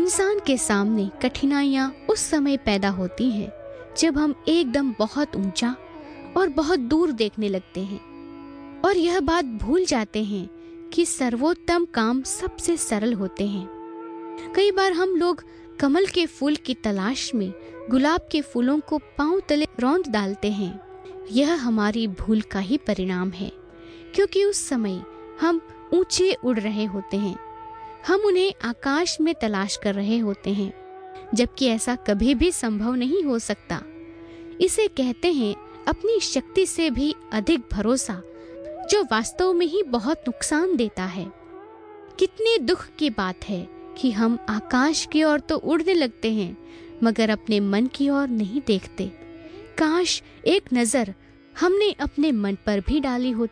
इंसान के सामने कठिनाइयाँ उस समय पैदा होती हैं जब हम एकदम बहुत ऊंचा और बहुत दूर देखने लगते हैं और यह बात भूल जाते हैं कि सर्वोत्तम काम सबसे सरल होते हैं। कई बार हम लोग कमल के फूल की तलाश में गुलाब के फूलों को पांव तले रौंद डालते हैं। यह हमारी भूल का ही परिणाम है, क्योंकि उस समय हम ऊंचे उड़ रहे होते हैं, हम उन्हें आकाश में तलाश कर रहे होते हैं, जबकि ऐसा कभी भी संभव नहीं हो सकता। इसे कहते हैं अपनी शक्ति से भी अधिक भरोसा, जो वास्तव में ही बहुत नुकसान देता है। कितने दुख की बात है कि हम आकाश की ओर तो उड़ने लगते हैं, मगर अपने मन की ओर नहीं देखते। काश एक नजर हमने अपने मन पर भी डाली होती।